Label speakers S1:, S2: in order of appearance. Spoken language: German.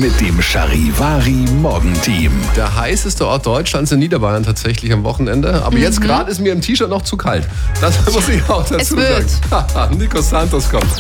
S1: mit dem Charivari Morgenteam.
S2: Der heißeste Ort Deutschlands in Niederbayern tatsächlich am Wochenende. Aber jetzt gerade ist mir im T-Shirt noch zu kalt. Das muss ich auch dazu sagen. Nico Santos kommt.